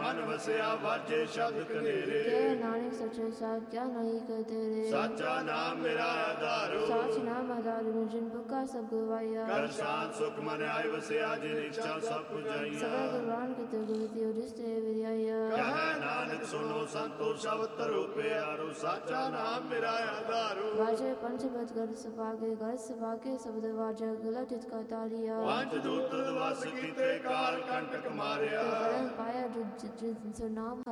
ਮਨ ਵਸਿਆ ਵਾਜੇ ਸ਼ਬਦ ਕਨੇਰੇ। ਕਹਿ ਨਾਨਕ ਸੱਚੇ ਸਾਹਿਬ ਕਿਆ ਨਹੀਂ ਕਰ ਤੇਰੇ। ਸਾਚਾ ਨਾਮ ਮੇਰਾ ਆਧਾਰੋ। ਸਾਚ ਨਾਮ ਆਧਾਰ ਨਿਰਜਨ ਪੁਕਾ ਸਭ ਗਵਾਇਆ। ਕਰ ਸ਼ਾਂਤ ਸੁਖ ਮਨ ਆਏ ਵਸਿਆ ਜਿਨ ਇੱਛਾ ਸਭ ਪੁਜਾਈਆ। ਸਦਾ ਗੁਰਬਾਨ ਕਿਤੇ ਗੁਰਤੀ ਉਰਿਸਤੇ ਵਿਦਿਆਇਆ। ਕਹੈ ਨਾਨਕ ਸੁਨੋ ਸੰਤੋ ਸ਼ਬਦ ਧਰੋ ਪਿਆਰੋ। ਸਾਚਾ ਨਾਮ ਮੇਰਾ ਆਧਾਰੋ। ਵਾਜੇ ਪੰਚਬਦ ਗੜ ਸਭਾਗੇ ਗੜ ਸਭਾਗੇ ਸ਼ਬਦ ਵਾਜਾ ਗਲਾ ਜਿਤਕਾ ਤਾਲੀਆ। ਪੰਜ ਦੂਤ ਦਵਾਸ ਕੀਤੇ ਕਾਲ ਕੰਟਕ ਮਾਰਿਆ। ਕਰਨ ਪਾਇਆ ਜਿਨ ਸੁਨਾਮ